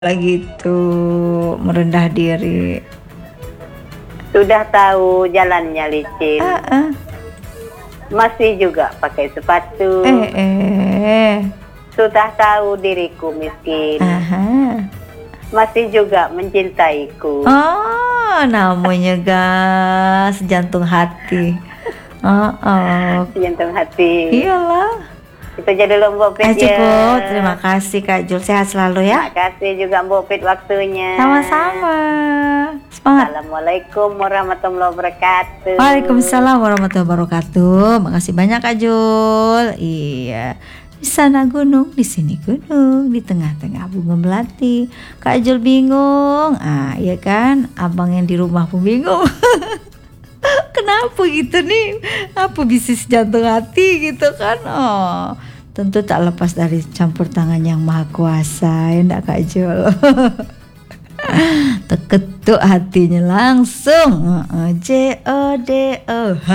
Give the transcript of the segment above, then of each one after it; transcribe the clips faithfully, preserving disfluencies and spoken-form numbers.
lagi tuh merendah diri. Sudah tahu jalannya licin. Ah, ah. Masih juga pakai sepatu. Eh, eh. Sudah tahu diriku miskin. Aha. Masih juga mencintaiku. Oh, namanya gas jantung hati. Oh, oh. Jantung hati. Iyalah. Itu jadi dulu Mbok Pit Ah, ya. cukup. Terima kasih Kak Jul, sehat selalu ya. Terima kasih juga Mbok Pit waktunya. Sama-sama. Semangat. Assalamualaikum warahmatullahi wabarakatuh. Waalaikumsalam warahmatullahi wabarakatuh. Makasih banyak Kak Jul. Iya. Di sana gunung, di sini gunung, di tengah-tengah bunga melati. Kak Jul bingung. Ah, iya kan? Abang yang di rumah pun bingung. Kenapa gitu nih? Apa bisnis jantung hati gitu kan? Oh, tentu tak lepas dari campur tangan yang maha kuasa, ya enggak Kak Jul? Terketuk hatinya langsung. J O D O H.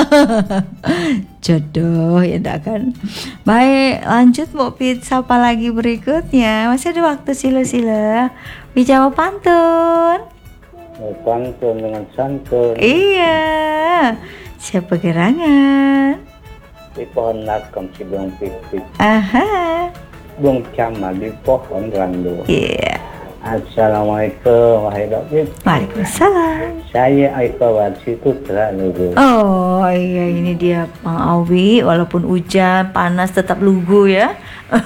Jodoh, ya enggak kan? Baik, lanjut Mbok Pit, siapa lagi berikutnya? Masih ada waktu, sila-sila dijawab pantun. Pantun dengan santun. Iya. Siapa gerangan? Di pohon nakam si Bung Pipit, Aha. Bung Camal di pohon randu. Iya. Assalamualaikum wahai Dokter. Waalaikumsalam. Saya Aiko Warsi Putra Lugu. Oh iya, ini dia Bang Awi. Walaupun hujan panas tetap lugu ya.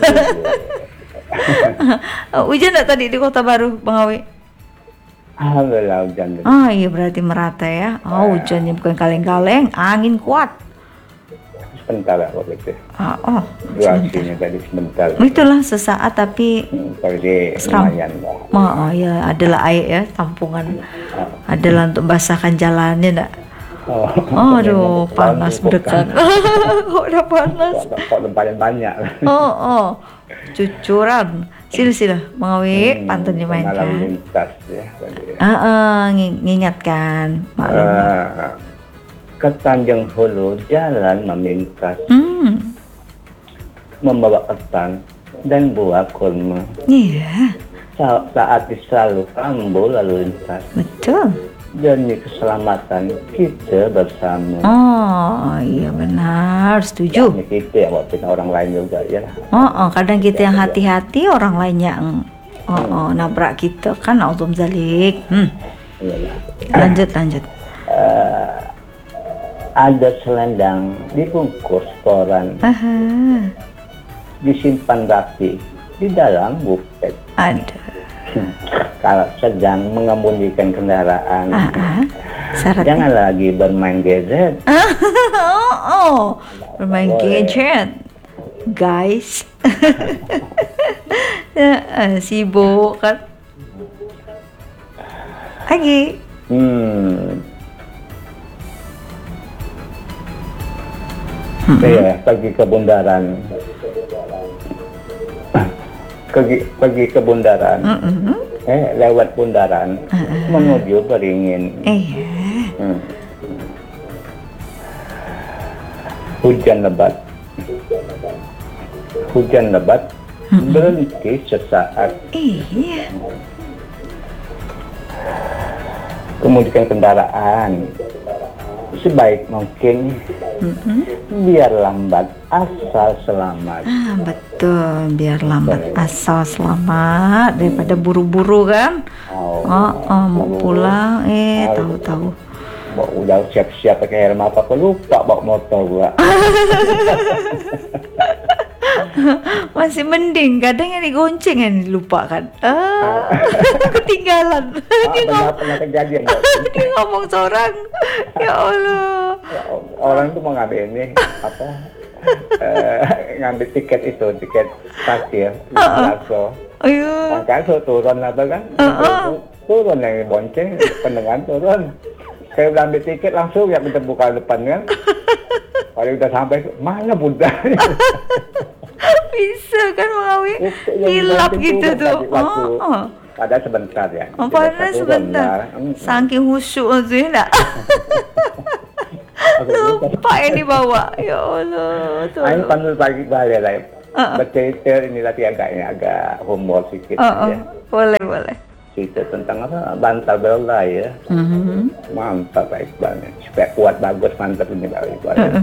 Hujan enggak tadi di Kota Baru Bang Awi? Alhamdulillah hujan. Oh iya, berarti merata ya. Oh, hujannya bukan kaleng-kaleng, angin kuat. Sebentar ya Pak itu. Ah, oh. Durasinya tadi sebentar. Itulah sesaat tapi Hmm, Tapi seram. lumayan lah. Oh, oh ya, adalah air ya, tampungan. Adalah untuk basahkan jalannya enggak? Oh, Oh, aduh, panas mendekat. Kok udah panas? Kok, kok lemparan banyak. Oh, oh. Cucuran. Sila sila, Bang Awi, Hmm, pantun Lalu dimainkan. lintas ya tadi. Ah, ah, ng- ngingatkan, maklum. Eh, ke Tanjung Hulu jalan memintas, Hmm, membawa ketan dan buah kurma. iya, Sa- saat disalu rambu lalu lintas, betul. demi keselamatan kita bersama. Oh, iya benar, setuju. Ini kita yang waktu orang lain juga ya. Oh, oh, kadang kita yang hati-hati, orang lain yang oh, oh, nabrak kita kan, autum zalik. Hmm, Iyalah. lanjut lanjut. Eh, ada selendang dibungkus koran, Aha, disimpan rapi di dalam bufet. ada. Kalau sedang mengemudikan kendaraan, Ah, ah, syaratnya. jangan lagi bermain gadget. oh, oh, bermain gadget, guys. Ya, eh, sibuk kan. Lagi. Hmm. Saya pergi ke bundaran. Pergi, pergi ke bundaran. Mm-mm. Eh, lewat bundaran menuju Beringin. Iya. Hmm. Hujan lebat. Hujan lebat berhenti sesaat. Iya. Kemudian kendaraan sebaik mungkin, Mm-mm. biar lambat asal selamat. Ah, betul, biar lambat asal selamat daripada buru-buru kan. Oh, Oh, oh mau pulang eh tahu-tahu. bawa udah siap-siap pakai helm apa, aku lupa bawa motor gua. Masih mending, kadang yang digonceng yang dilupakan. Ah, ketinggalan. Ah, Dia pernah, ngomong, pernah kejadian. Bang. dia ngomong seorang. Ya Allah. Orang tuh mau ngambil ini apa? eh, ngambil tiket itu, tiket parkir di Lasso. Ayo. Makanya suruh turun apa kan? Turun yang bonceng, pendengar turun. Saya udah ambil tiket langsung ya kita buka depan kan. Kalau udah sampai mana Bunda? Bisa kan Bang Awi? Yang Hilap dibanting gitu turun tuh. tadi waktu. Oh, oh. Padahal sebentar ya. Oh, Tidak padahal satu ronda. sebentar. Hmm. Saking khusyuk itu ya enggak? Aku lupa. Lupa yang dibawa. Ya Allah. Ayo Tolong. panggil pagi balik lah. bercerita ini tapi agaknya agak humor sedikit Oh, oh. ya. Boleh, boleh. Cerita tentang apa? Bantal bola ya. Mhm. Mantap Pak Iqbal. Supaya kuat bagus mantap ini Pak Iqbal. Uh-uh.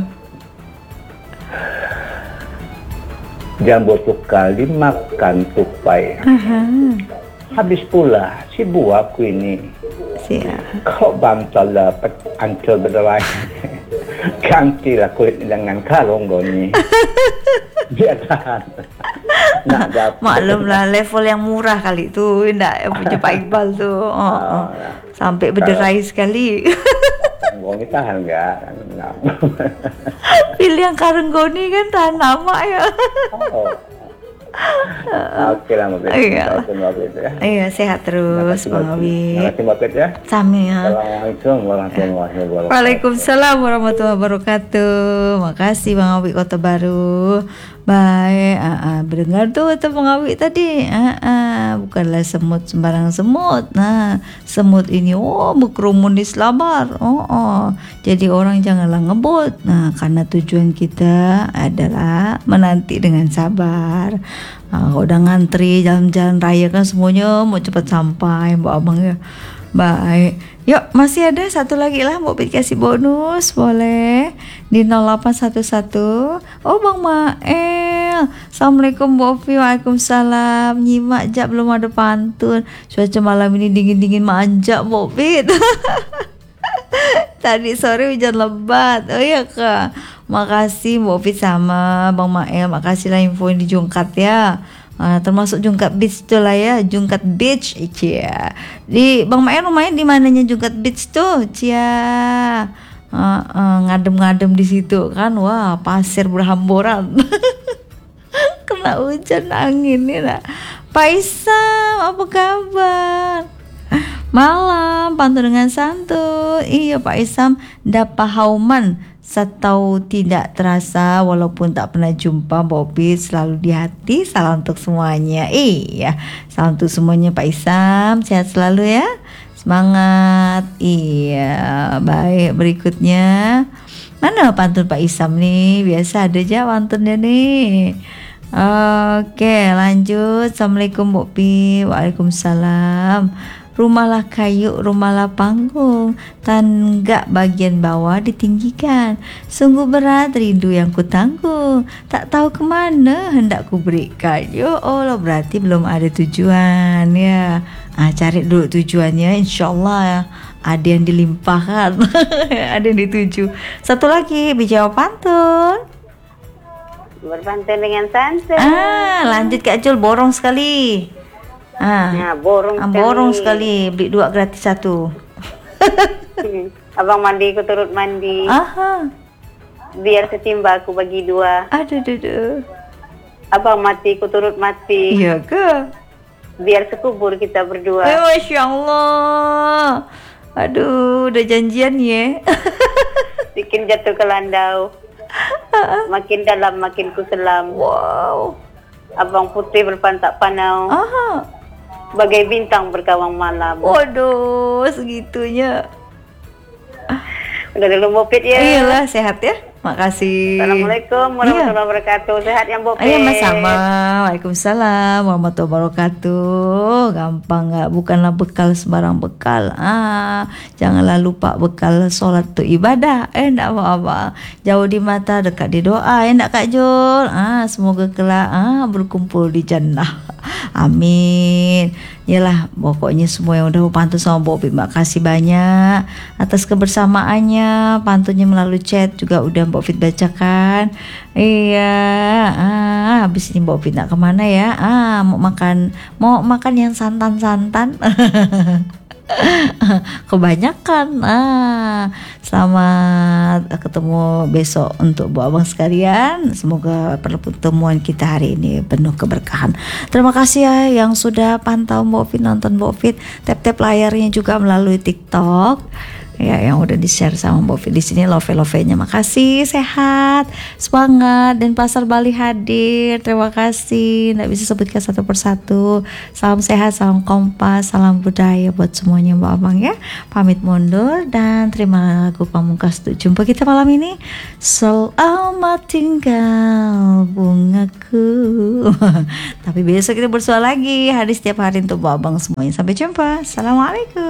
Jambu tukal dimakan tupai. Aha. Habis pula si buahku ini. Siap. Kau bantal dapat ancur berderai. Gantilah kulit dengan kalung goni. Dia tahan. Nak dapat. Maklumlah level yang murah kali tu, enggak yang punya Pak Iqbal tu. Oh, oh. Sampai berderai sekali. Goni tahan enggak? Enggak. Pilih yang karenggoni kan tahan lama ya. Oh. Oke lah Mbak Pet. Iya. Mbak Pet ya. Iya, sehat terus Bang Awi. Terima kasih Mbak Pet ya. Sami ya. Assalamualaikum warahmatullahi wabarakatuh. Waalaikumsalam warahmatullahi wabarakatuh. Makasih Bang Awi Kota Baru. Baik, ah, ah. Berdengar tuh kata Bang Awi tadi. Ah, ah. Bukanlah semut sembarang semut. Nah, semut ini oh berkerumun di selabar. Oh, oh. Jadi orang janganlah ngebut. Nah, karena tujuan kita adalah menanti dengan sabar. Nah, kalau udah ngantri jalan-jalan raya kan semuanya mau cepat sampai, Mbak Abang ya. Baik, yuk masih ada satu lagi lah, Mbak Pit kasih bonus boleh di nol delapan satu satu. Oh Bang Mael, Assalamualaikum Mbak Ovi. Waalaikumsalam. Nyimak jak belum ada pantun. Cuaca malam ini dingin-dingin manjak Mbak Pit. Tadi sore hujan lebat. Oh iya Kak, makasih Mbak Ovi sama Bang Mael. Makasih lah info yang dijungkat ya. Uh, termasuk Jungkat Beach tuh lah ya, Jungkat Beach, cia. Di Bang Mael rumahnya di mananya Jungkat Beach tuh, cia. Uh, uh, ngadem-ngadem di situ kan, wah pasir berhamburan. Kena hujan angin nih lah. Pak Isam, apa kabar? Malam, pantun dengan santun. Iya Pak Isam, dapat hauman Setau tidak terasa walaupun tak pernah jumpa Bobby selalu di hati. Salam untuk semuanya. Iya, salam untuk semuanya Pak Isam. Sehat selalu ya. Semangat. Iya, baik berikutnya. Mana pantun Pak Isam nih? Biasa ada aja pantunnya nih. Oke, lanjut. Assalamualaikum Bobby. Waalaikumsalam. Rumahlah kayu, rumahlah panggung, tangga bagian bawah ditinggikan. Sungguh berat rindu yang ku tanggung, tak tahu kemana hendak ku berikan. Yo Allah, berarti belum ada tujuan ya. Ah, cari dulu tujuannya, insyaallah ya. Ada yang dilimpahkan, ada yang dituju. Satu llagi, bicara pantun. Berpantun dengan santun. Ah, lanjut Kak Jul, borong sekali. Ah, Nah, borong ah, sekali. borong sekali, beli dua gratis satu. Hmm. Abang mandi, aku turut mandi. Aha, Biar setimba aku bagi dua. aduh, aduh, aduh. Abang mati, aku turut mati. Iya ke? Biar sekubur kita berdua. Eh, Masya Allah. Aduh, udah janjian ya. Bikin jatuh ke landau. Makin dalam makin ku selam. Wow. Abang putih berpantak panau. Aha. Bagai bintang berkawang malam. Waduh, segitunya. Udah dulu Bopit ya. Iyalah, sehat ya. Makasih. Assalamualaikum warahmatullahi wabarakatuh. Sehat yang Bopit. Ayo mas sama. Waalaikumsalam warahmatullahi wabarakatuh. Gampang nggak? Bukanlah bekal sembarang bekal. Ah, janganlah lupa bekal sholat tuh ibadah. Eh, enggak apa-apa. Jauh di mata, dekat di doa. Eh, enggak Kak Jul. Ah, semoga kelak ah berkumpul di jannah. Amin. Yalah, pokoknya semua yang udah pantun sama Bobby, makasih banyak atas kebersamaannya. Pantunnya melalui chat juga udah Mbak Fit bacakan. Iya, ah, habis ini Mbak Fit nak kemana ya? Ah, mau makan, mau makan yang santan-santan. Kebanyakan. Ah, selamat ketemu besok untuk Bu Abang sekalian. Semoga pertemuan kita hari ini penuh keberkahan. Terima kasih ya yang sudah pantau Mbak Fit, nonton Mbak Fit, tap-tap layarnya juga melalui TikTok. ya yang udah di-share sama Mbak Fi di sini. Love-love-nya makasih, sehat, semangat, dan Pasar Bali hadir. Terima kasih. Nggak bisa sebutkan satu persatu. Salam sehat, salam kompas, salam budaya buat semuanya Mbak Abang ya. Pamit mundur dan terima lagu pamungkas untuk jumpa kita malam ini. Selamat tinggal bungaku. Tapi besok kita bersua lagi, hari setiap hari untuk Mbak Abang semuanya. Sampai jumpa. Assalamualaikum.